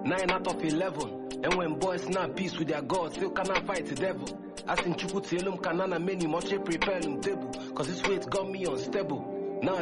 9 out of 11. And when boys not peace with their God, still cannot fight the devil. Asking Chuku Telum Kanana many much prepare them table. Cause this weight got me unstable.